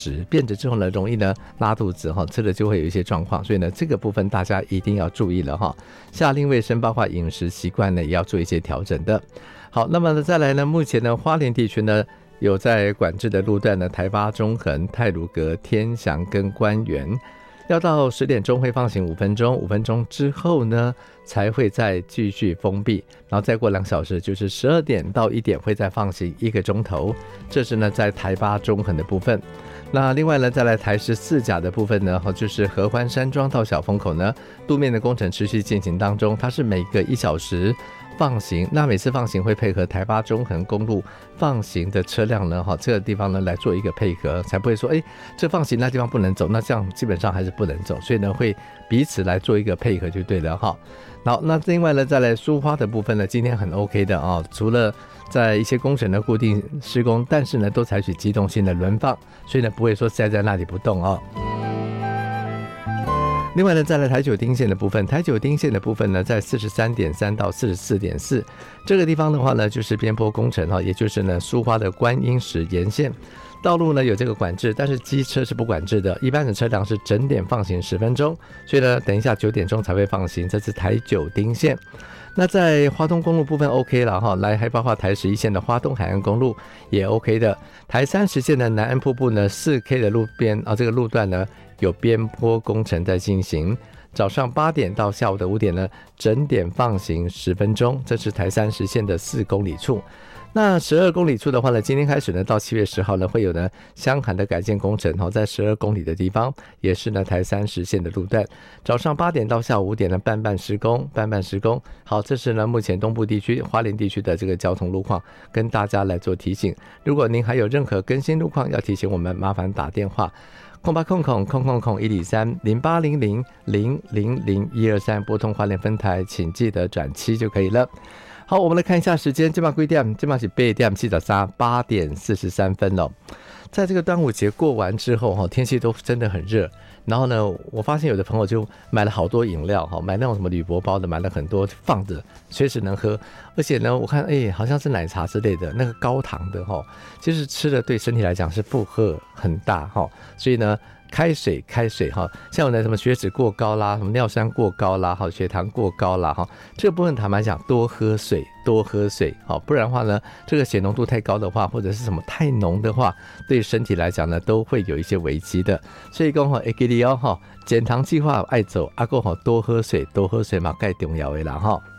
变质之后呢，容易呢拉肚子哈，吃了就会有一些状况，所以呢这个部分大家一定要注意了哈。下令卫生包括饮食习惯呢也要做一些调整的。好，那么再来呢，目前呢花莲地区呢有在管制的路段呢，台八中横、太鲁阁、天祥跟官园，要到10点钟会放行5分钟，5分钟之后呢才会再继续封闭，然后再过2小时，就是12点到1点会再放行1个钟头。这是呢在台八中横的部分。那另外呢，再来台14甲的部分呢，就是合欢山庄到小风口呢，路面的工程持续进行当中，它是每个1小时放行，那每次放行会配合台八中横公路放行的车辆呢，这个地方呢来做一个配合，才不会说这放行那地方不能走，那这样基本上还是不能走，所以呢会彼此来做一个配合就对了哈。好，那另外呢再来苏花的部分呢，今天很 OK 的啊，除了在一些工程的固定施工，但是呢都采取机动性的轮放，所以呢不会说塞在那里不动哦。另外呢，再来台九丁线的部分，台九丁线的部分呢，在43.3到44.4这个地方的话呢，就是边坡工程哈，也就是呢苏花的观音石沿线道路呢有这个管制，但是机车是不管制的，一般的车辆是整点放行10分钟，所以呢，等一下9点钟才会放行。这是台九丁线。那在花东公路部分 OK 了哈，来还包括台11线的花东海岸公路也 OK 的，台30线的南安瀑布呢 4K 的路边这个路段呢有边坡工程在进行，早上8点到下午的5点呢整点放行10分钟，这是台30线的4公里处。那12公里处的话呢，今天开始呢到7月10号呢会有呢湘涵的改建工程在12公里的地方，也是呢台30线的路段，早上8点到下午5点呢半施工。好，这是呢目前东部地区花莲地区的这个交通路况，跟大家来做提醒。如果您还有任何更新路况要提醒我们，麻烦打电话0800-123-0800-000-123拨通花莲分台，请记得转7就可以了。好，我们来看一下时间，现在几点？现在是8点8点43分了。在这个端午节过完之后天气都真的很热，然后呢我发现有的朋友就买了好多饮料，买那种什么铝箔包的，买了很多放着随时能喝，而且呢我看好像是奶茶之类的那个高糖的其实吃的对身体来讲是负荷很大所以呢开水像有的什么血脂过高啦，什么尿酸过高啦，血糖过高啦这个部分坦白讲多喝水不然的话呢这个血浓度太高的话，或者是什么太浓的话，对身体来讲呢都会有一些危机的。所以说会记得减糖计划爱走多喝水嘛，最重要的啦